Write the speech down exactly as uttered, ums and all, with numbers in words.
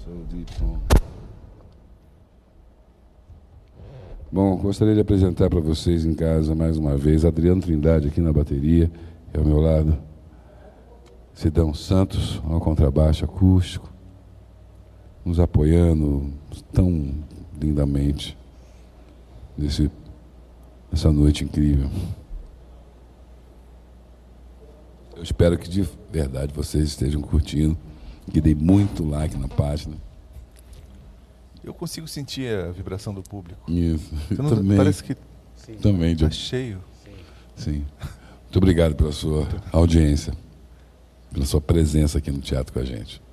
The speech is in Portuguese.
Bom, gostaria de apresentar para vocês em casa, mais uma vez, Adriano Trindade aqui na bateria, ao meu lado, Sidão Santos ao contrabaixo acústico, nos apoiando tão lindamente nesse, nessa noite incrível. Eu espero que de verdade vocês estejam curtindo, que dei muito like na página. Eu consigo sentir a vibração do público. Isso. Não, também, parece que também, está de... cheio. Sim. Muito obrigado pela sua audiência, pela sua presença aqui no teatro com a gente.